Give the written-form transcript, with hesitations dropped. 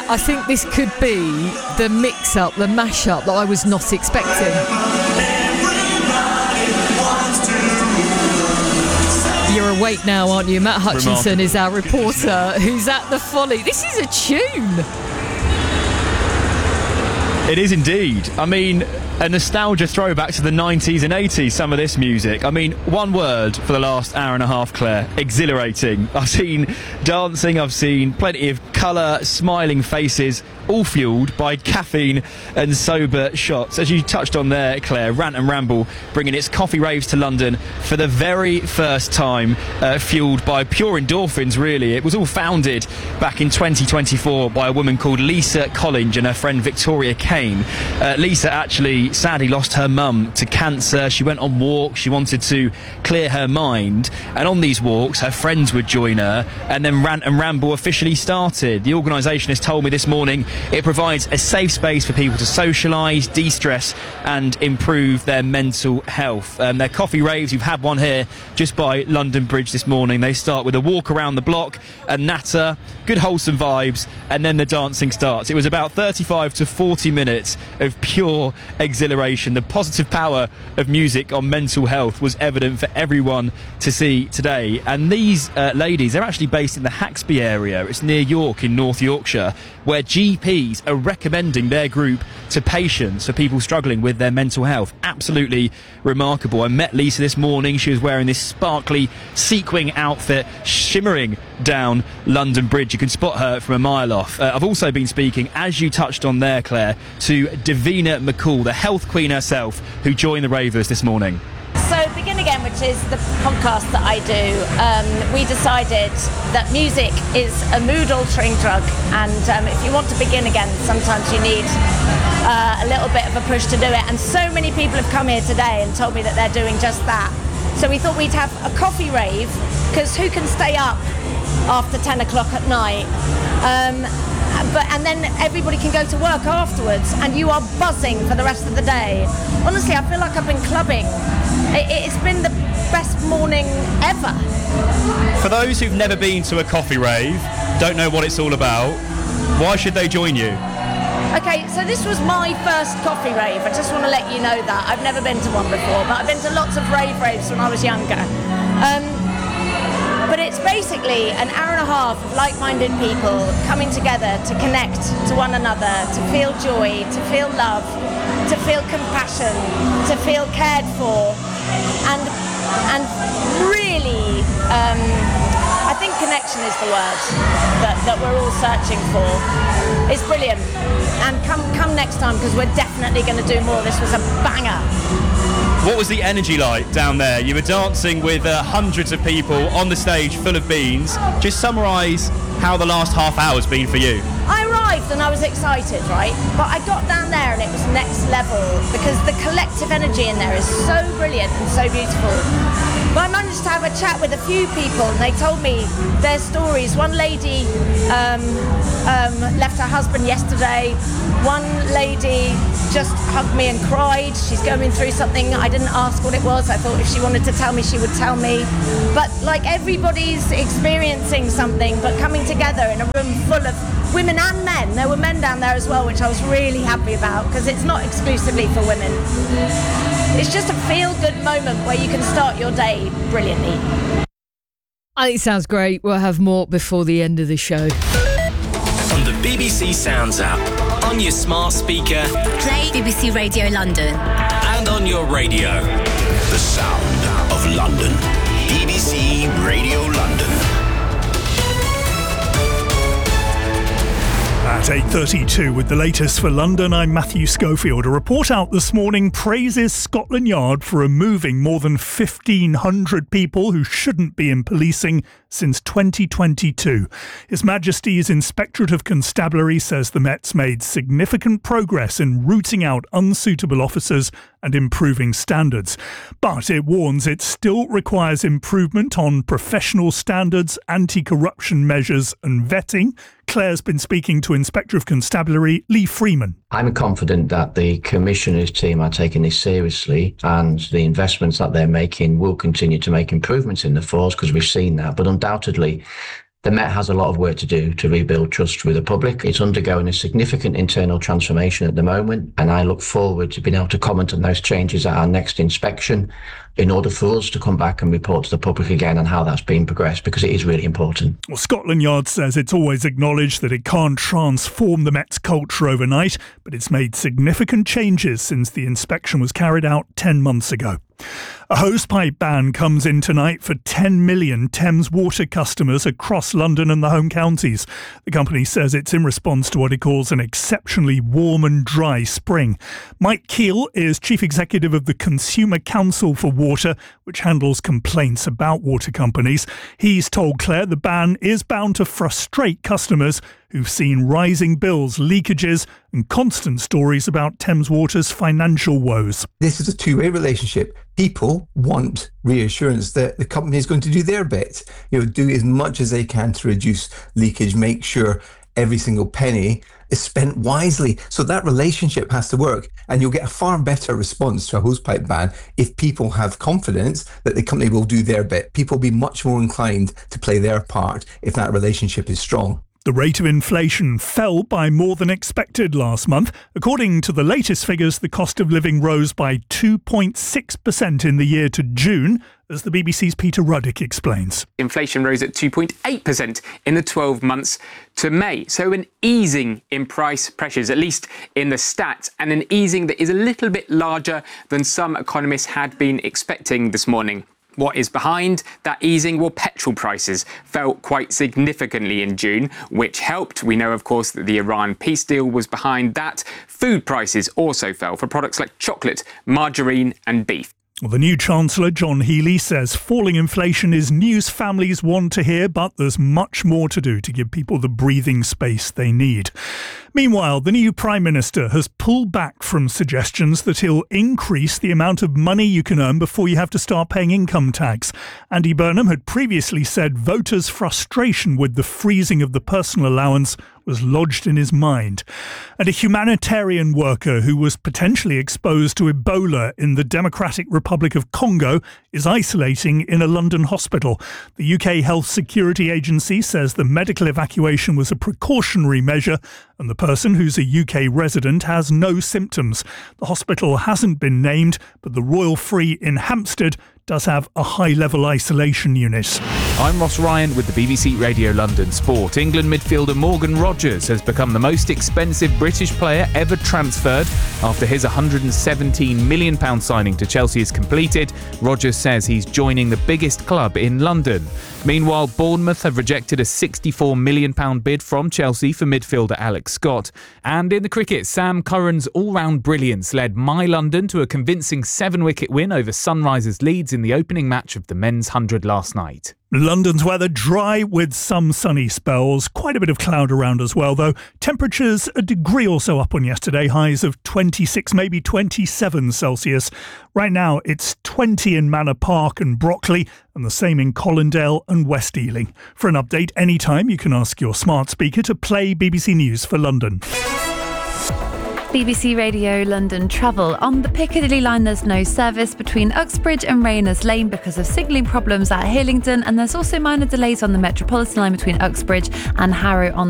Matt, I think this could be the mix-up, the mash-up that I was not expecting. You're awake now, aren't you? Matt Hutchinson is our reporter who's at the Folly. This is a tune. It is indeed. I mean, a nostalgia throwback to the 90s and 80s, some of this music. I mean, one word for the last hour and a half, Claire: exhilarating. I've seen dancing, I've seen plenty of colour, smiling faces, all fuelled by caffeine and sober shots. As you touched on there, Claire, Rant and Ramble bringing its coffee raves to London for the very first time, fuelled by pure endorphins, really. It was all founded back in 2024 by a woman called Lisa Collinge and her friend Victoria Kane. Lisa actually sadly lost her mum to cancer. She went on walks, she wanted to clear her mind, and on these walks her friends would join her, and then Rant and Ramble officially started. The organisation has told me this morning it provides a safe space for people to socialise, de-stress and improve their mental health. Their coffee raves, you've had one here just by London Bridge this morning. They start with a walk around the block, a natter, good wholesome vibes, and then the dancing starts. It was about 35 to 40 minutes of pure exhilaration. The positive power of music on mental health was evident for everyone to see today. And these ladies, they're actually based in the Haxby area. It's near York in North Yorkshire, where GPs are recommending their group to patients for people struggling with their mental health. Absolutely remarkable. I met Lisa this morning. She was wearing this sparkly sequin outfit, shimmering down London Bridge. You can spot her from a mile off. I've also been speaking, as you touched on there, Claire, to Davina McCall, the health queen herself, who joined the ravers this morning. So Begin Again, which is the podcast that I do, we decided that music is a mood-altering drug, and if you want to begin again, sometimes you need a little bit of a push to do it. And so many people have come here today and told me that they're doing just that. So we thought we'd have a coffee rave, because who can stay up after 10 o'clock at night? And then everybody can go to work afterwards, and you are buzzing for the rest of the day. Honestly, I feel like I've been clubbing. It's been the best morning ever. For those who've never been to a coffee rave, don't know what it's all about, why should they join you? Okay, so this was my first coffee rave. I just want to let you know that. I've never been to one before, but I've been to lots of raves when I was younger. But it's basically an hour and a half of like-minded people coming together to connect to one another, to feel joy, to feel love, to feel compassion, to feel cared for, and really, I think connection is the word that we're all searching for. It's brilliant. And come next time, because we're definitely going to do more. This was a banger. What was the energy like down there? You were dancing with hundreds of people on the stage full of beans. Just summarise how the last half hour's been for you. I arrived and I was excited, right? But I got down there and it was next level, because the collective energy in there is so brilliant and so beautiful. But I managed to have a chat with a few people, and they told me their stories. One lady left her husband yesterday. One lady just hugged me and cried. She's going through something. I didn't ask what it was. I thought if she wanted to tell me, she would tell me. But like, everybody's experiencing something, but coming together in a room full of women and men. There were men down there as well, which I was really happy about, because it's not exclusively for women. It's just a feel-good moment where you can start your day brilliantly. I think it sounds great. We'll have more before the end of the show. On the BBC Sounds app, on your smart speaker, play BBC Radio London, and on your radio. The sound of London. BBC Radio London. At 8:32 with the latest for London, I'm Matthew Schofield. A report out this morning praises Scotland Yard for removing more than 1,500 people who shouldn't be in policing since 2022. His Majesty's Inspectorate of Constabulary says the Met's made significant progress in rooting out unsuitable officers and improving standards. But it warns it still requires improvement on professional standards, anti-corruption measures and vetting. Claire's been speaking to Inspector of Constabulary Lee Freeman. I'm confident that the Commissioner's team are taking this seriously, and the investments that they're making will continue to make improvements in the force, because we've seen that. But undoubtedly, The Met has a lot of work to do to rebuild trust with the public. It's undergoing a significant internal transformation at the moment, and I look forward to being able to comment on those changes at our next inspection in order for us to come back and report to the public again on how that's been progressed, because it is really important. Well, Scotland Yard says it's always acknowledged that it can't transform the Met's culture overnight, but it's made significant changes since the inspection was carried out 10 months ago. A hosepipe ban comes in tonight for 10 million Thames Water customers across London and the home counties. The company says it's in response to what it calls an exceptionally warm and dry spring. Mike Keel is Chief Executive of the Consumer Council for Water, which handles complaints about water companies. He's told Claire the ban is bound to frustrate customers who've seen rising bills, leakages and constant stories about Thames Water's financial woes. This is a two-way relationship. People want reassurance that the company is going to do their bit, do as much as they can to reduce leakage, make sure every single penny is spent wisely. So that relationship has to work, and you'll get a far better response to a hosepipe ban if people have confidence that the company will do their bit. People will be much more inclined to play their part if that relationship is strong. The rate of inflation fell by more than expected last month. According to the latest figures, the cost of living rose by 2.6% in the year to June, as the BBC's Peter Ruddick explains. Inflation rose at 2.8% in the 12 months to May. So an easing in price pressures, at least in the stats, and an easing that is a little bit larger than some economists had been expecting this morning. What is behind that easing? Well, petrol prices fell quite significantly in June, which helped. We know, of course, that the Iran peace deal was behind that. Food prices also fell for products like chocolate, margarine and beef. Well, the new Chancellor, John Healey, says falling inflation is news families want to hear, but there's much more to do to give people the breathing space they need. Meanwhile, the new Prime Minister has pulled back from suggestions that he'll increase the amount of money you can earn before you have to start paying income tax. Andy Burnham had previously said voters' frustration with the freezing of the personal allowance was lodged in his mind. And a humanitarian worker who was potentially exposed to Ebola in the Democratic Republic of Congo is isolating in a London hospital. The UK Health Security Agency says the medical evacuation was a precautionary measure and the person, who's a UK resident, has no symptoms. The hospital hasn't been named, but the Royal Free in Hampstead does have a high-level isolation unit. I'm Ross Ryan with the BBC Radio London Sport. England midfielder Morgan Rogers has become the most expensive British player ever transferred. After his £117 million signing to Chelsea is completed, Rogers says he's joining the biggest club in London. Meanwhile, Bournemouth have rejected a £64 million bid from Chelsea for midfielder Alex Scott. And in the cricket, Sam Curran's all-round brilliance led My London to a convincing 7-wicket win over Sunrisers Leeds in the opening match of the men's 100 last night. London's weather dry with some sunny spells. Quite a bit of cloud around as well, though. Temperatures a degree or so up on yesterday. Highs of 26, maybe 27 Celsius. Right now, it's 20 in Manor Park and Brockley, and the same in Colindale and West Ealing. For an update anytime, you can ask your smart speaker to play BBC News for London. BBC Radio London travel. On the Piccadilly line, there's no service between Uxbridge and Rayners Lane because of signalling problems at Hillingdon, and there's also minor delays on the Metropolitan line between Uxbridge and Harrow on